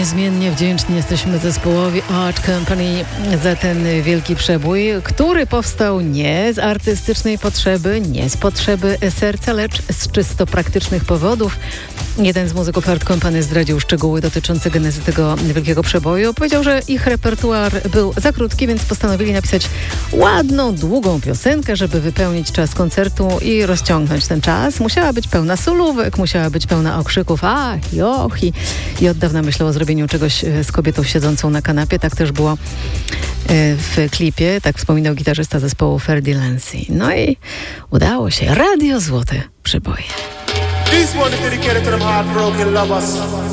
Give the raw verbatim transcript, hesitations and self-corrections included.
Niezmiennie wdzięczni jesteśmy zespołowi Art Company za ten wielki przebój, który powstał nie z artystycznej potrzeby, nie z potrzeby serca, lecz z czysto praktycznych powodów. Jeden z muzyków Art Company zdradził szczegóły dotyczące genezy tego wielkiego przeboju. Powiedział, że ich repertuar był za krótki, więc postanowili napisać ładną, długą piosenkę, żeby wypełnić czas koncertu i rozciągnąć ten czas. Musiała być pełna solówek, musiała być pełna okrzyków a, joch i, i od dawna myślał o zrobieniu czegoś z kobietą siedzącą na kanapie. Tak też było w klipie, tak wspominał gitarzysta zespołu Ferdy Lancy. No i udało się. Radio Złote Przeboje. This one is dedicated to them heartbroken lovers.